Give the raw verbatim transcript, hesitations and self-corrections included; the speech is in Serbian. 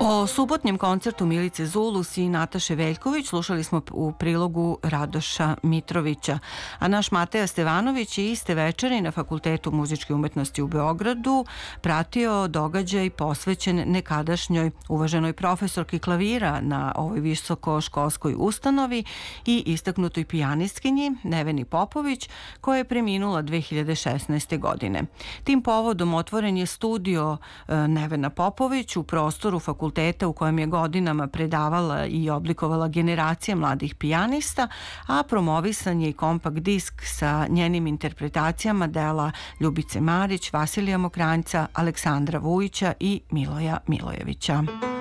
O subotnjem koncertu Milice Zulus i Nataše Veljković slušali smo u prilogu Radoša Mitrovića, a naš Mateja Stevanović je iste večeri na Fakultetu muzičke umetnosti u Beogradu pratio događaj posvećen nekadašnjoj uvaženoj profesorki klavira na ovoj visokoškolskoj ustanovi i istaknutoj pijanistkinji Neveni Popović, koja je preminula dve hiljade šesnaeste. godine. Tim povodom otvoren je studio Nevena Popović u prostoru fakulteta u kojem je godinama predavala i oblikovala generacije mladih pijanista, a promovisan je i kompakt disk sa njenim interpretacijama dela Ljubice Marić, Vasilija Mokranjca, Aleksandra Vujića i Miloja Milojevića.